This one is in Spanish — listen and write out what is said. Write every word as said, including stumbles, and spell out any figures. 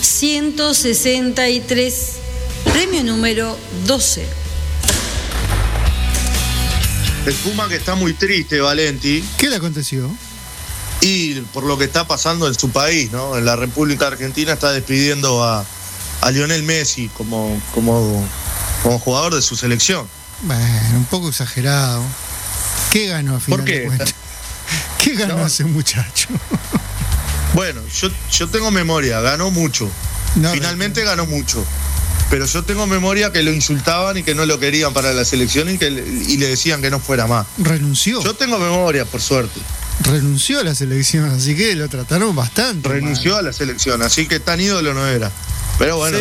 ciento sesenta y tres, premio número doce. El Puma que está muy triste, Valenti. ¿Qué le aconteció? Y por lo que está pasando en su país, ¿no? En la República Argentina está despidiendo a, a Lionel Messi como, como, como jugador de su selección. Bueno, un poco exagerado. ¿Qué ganó a final ¿Por qué? de cuentas? ¿Qué ganó No. ese muchacho? Bueno, yo, yo tengo memoria, ganó mucho. No, Finalmente ganó mucho. Pero yo tengo memoria que lo insultaban y que no lo querían para la selección y, que, y le decían que no fuera más. renunció. Yo tengo memoria, por suerte. Renunció a la selección, así que lo trataron bastante. Renunció mal. a la selección, así que tan ídolo no era. Pero bueno.